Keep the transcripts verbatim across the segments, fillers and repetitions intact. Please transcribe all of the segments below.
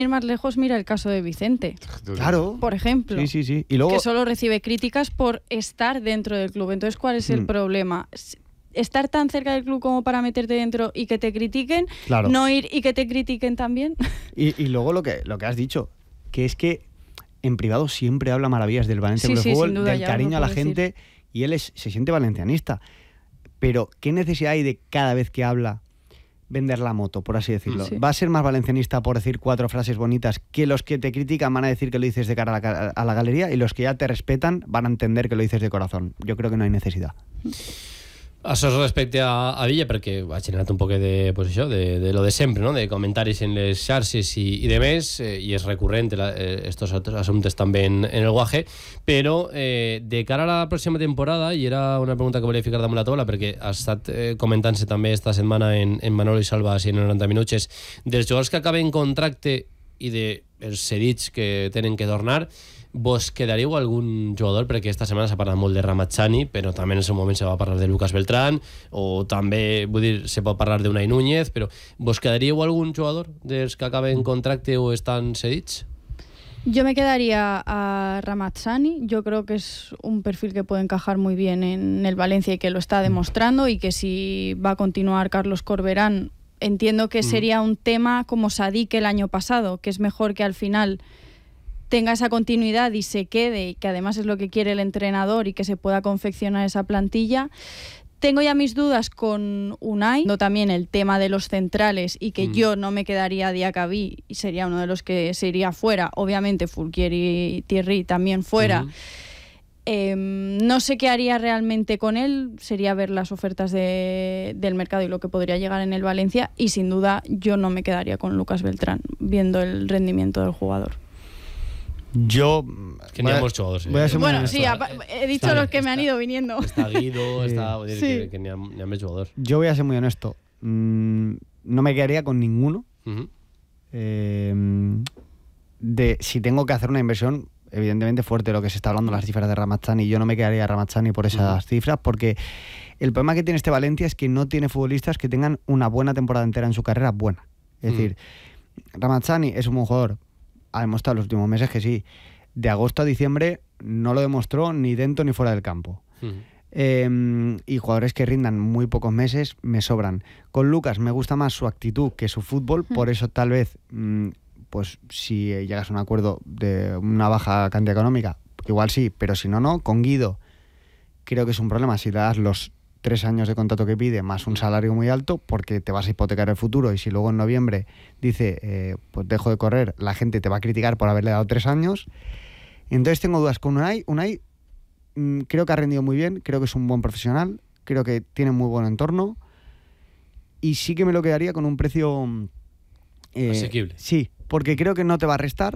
ir más lejos, mira el caso de Vicente. Claro. Por ejemplo. Sí, sí, sí. Y luego... Que solo recibe críticas por estar dentro del club. Entonces, ¿cuál es el mm. problema? Estar tan cerca del club como para meterte dentro y que te critiquen, claro. no ir y que te critiquen también. Y, y luego lo que, lo que has dicho, que es que en privado siempre habla maravillas del Valencia sí, Club de sí, Fútbol, duda, del cariño a la decir. gente, y él es, se siente valencianista. Pero, ¿qué necesidad hay de cada vez que habla vender la moto, por así decirlo? Sí. ¿Va a ser más valencianista por decir cuatro frases bonitas que los que te critican van a decir que lo dices de cara a la, a la galería, y los que ya te respetan van a entender que lo dices de corazón? Yo creo que no hay necesidad. Això respecte a, a Villa, perquè ha generat un poc de, pues això, de, de lo de sempre, no? De comentaris en les xarxes i, i de més, eh, i és recurrent la, eh, estos assumptes també en, en el Guaje, però eh, de cara a la pròxima temporada, i era una pregunta que volia ficar damunt la taula, perquè ha estat eh, comentant-se també esta setmana en, en Manolo i Salva i en noranta minuts, dels jugadors que acaben contracte i dels cedits que tenen que tornar. Vos quedaríeu algun jugador? Perquè esta setmana s'ha parlat molt de Ramazani, però també en el seu moment se va parlar de Lucas Beltrán, o també, vull dir, se pot parlar d'Unai Núñez, però vos quedaríeu algun jugador dels que acaben contracte o estan cedits? Yo me quedaría a Ramazani. Yo creo que es un perfil que puede encajar muy bien en el Valencia y que lo está demostrando, y que si va a continuar Carlos Corberán, entiendo que sería un tema como Sadik el año pasado, que es mejor que al final tenga esa continuidad y se quede, y que además es lo que quiere el entrenador, y que se pueda confeccionar esa plantilla. Tengo ya mis dudas con Unai, no también el tema de los centrales, y que mm. yo no me quedaría a Diacabí y sería uno de los que se iría fuera. Obviamente Fulquier y Thierry también fuera. Mm. Eh, no sé qué haría realmente con él, sería ver las ofertas de, del mercado y lo que podría llegar en el Valencia, y sin duda yo no me quedaría con Lucas Beltrán, viendo el rendimiento del jugador. Yo... Es que ni hemos jugadores. ¿eh? Bueno, sí, está, he dicho está, los que está, me han ido viniendo. Está Guido, sí. está... Sí. Que, que ni ha, ni ha jugador. Yo voy a ser muy honesto. Mm, no me quedaría con ninguno. Uh-huh. Eh, de, si tengo que hacer una inversión, evidentemente fuerte lo que se está hablando, las cifras de Ramazani, yo no me quedaría a Ramazani por esas uh-huh. cifras, porque el problema que tiene este Valencia es que no tiene futbolistas que tengan una buena temporada entera en su carrera buena. Es uh-huh. decir, Ramazani es un buen jugador, ha demostrado en los últimos meses que sí. De agosto a diciembre no lo demostró ni dentro ni fuera del campo. Uh-huh. Eh, y jugadores que rindan muy pocos meses me sobran. Con Lucas me gusta más su actitud que su fútbol, uh-huh. por eso tal vez, mmm, pues si llegas a un acuerdo de una baja cantidad económica, igual sí, pero si no, no. Con Guido creo que es un problema si le das los tres años de contrato que pide más un salario muy alto, porque te vas a hipotecar el futuro, y si luego en noviembre dice eh, pues dejo de correr, la gente te va a criticar por haberle dado tres años. Entonces tengo dudas con Unai. Unai mmm, creo que ha rendido muy bien, creo que es un buen profesional, creo que tiene muy buen entorno, y sí que me lo quedaría con un precio eh, asequible. Sí, porque creo que no te va a restar,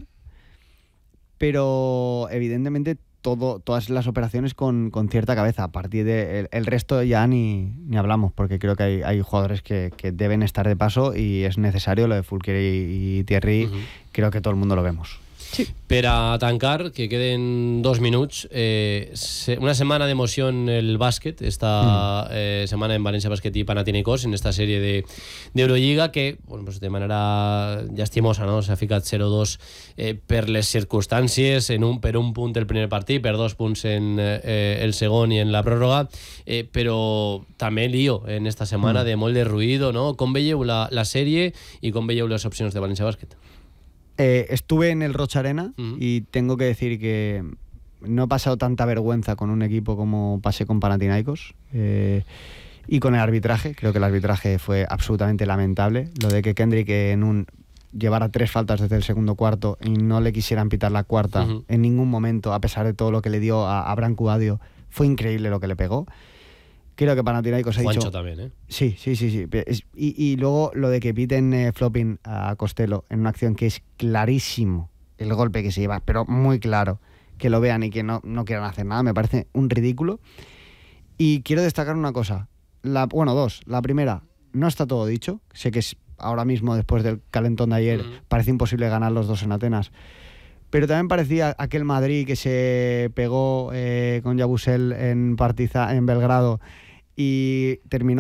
pero evidentemente Todo, todas las operaciones con, con cierta cabeza. A partir del de el resto ya ni, ni hablamos, porque creo que hay, hay jugadores que, que deben estar de paso, y es necesario lo de Fulquier y, y Thierry. Uh-huh. Creo que todo el mundo lo vemos. Sí. Per a tancar, que queden dos minuts, eh, una setmana d'emoció en el bàsquet, esta eh, setmana en València Bàsquet i Panathinaikos, en esta sèrie de, d'Eurolliga, que bueno, pues de manera llastimosa, no? S'ha ficat zero dos eh, per les circumstàncies, en un, per un punt el primer partit, per dos punts en eh, el segon i en la pròrroga, eh, però també lío en esta setmana mm. de molt de ruïdo, no? Com veieu la, la sèrie i com veieu les opcions de València Bàsquet? Eh, estuve en el Rocha Arena uh-huh. y tengo que decir que no he pasado tanta vergüenza con un equipo como pasé con Panathinaikos, eh, y con el arbitraje. Creo que el arbitraje fue absolutamente lamentable. Lo de que Kendrick en un llevara tres faltas desde el segundo cuarto y no le quisieran pitar la cuarta uh-huh. en ningún momento, a pesar de todo lo que le dio a, a Branco Adio, fue increíble lo que le pegó. Creo que Panathinaikos ha dicho... Juancho también, ¿eh? Sí, sí, sí. sí. Y, y luego lo de que piten eh, flopping a Costello en una acción que es clarísimo el golpe que se lleva, pero muy claro, que lo vean y que no, no quieran hacer nada, me parece un ridículo. Y quiero destacar una cosa. La, bueno, dos. La primera, no está todo dicho. Sé que es ahora mismo, después del calentón de ayer, mm. parece imposible ganar los dos en Atenas. Pero también parecía aquel Madrid que se pegó eh, con Yabusel en Partiza, en Belgrado, y terminó